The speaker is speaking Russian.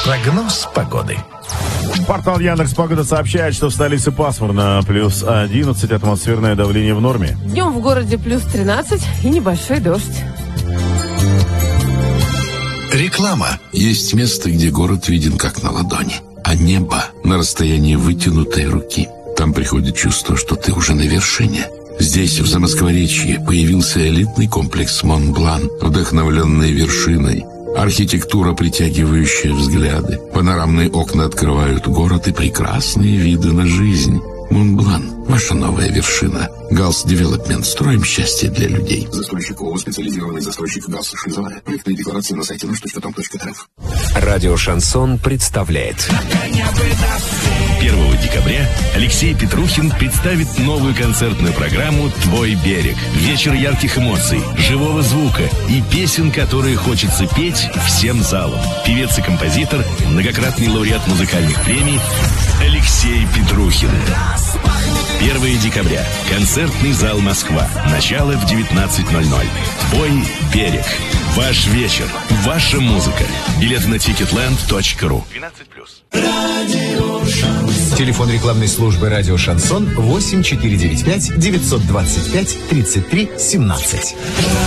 Прогноз погоды. Портал Яндекс.Погода сообщает, что в столице пасмурно, плюс 11, атмосферное давление в норме. Днем в городе плюс 13 и небольшой дождь. Реклама. Есть место, где город виден как на ладони, а небо на расстоянии вытянутой руки. Там приходит чувство, что ты уже на вершине. Здесь, в Замоскворечье, появился элитный комплекс Монблан, вдохновленный вершиной. Архитектура, притягивающая взгляды. Панорамные окна открывают город и прекрасные виды на жизнь. Монблан – ваша новая вершина. Галс Девелопмент. Строим счастье для людей. Застройщик ООО «Специализированный застройщик Галс Шиза». Проектная декларация на сайте наш.там.рф. Радио «Шансон» представляет. 1 декабря Алексей Петрухин представит новую концертную программу «Твой берег». Вечер ярких эмоций, живого звука и песен, которые хочется петь всем залом. Певец и композитор, многократный лауреат музыкальных премий Алексей Петрухин. 1 декабря. Концертный зал «Москва». Начало в 19:00. «Твой берег». Ваш вечер. Ваша музыка. Билеты на ticketland.ru. 12+. Телефон рекламной службы «Радио Шансон» 8495 925 33 17.